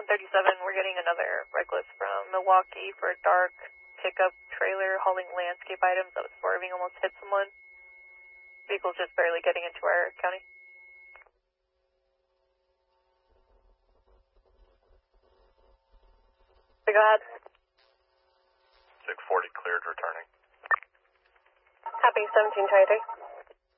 1037, we're getting another reckless from Milwaukee for a dark pickup trailer hauling landscape items that was swerving, almost hit someone. Vehicle's just barely getting into our county. Go ahead. 640 cleared, returning. Copy, 1723.